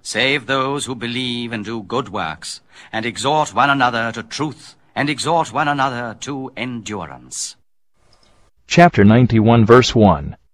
Save those who believe and do good works, and exhort one another to truth, and exhort one another to endurance. Chapter 91, verse 1.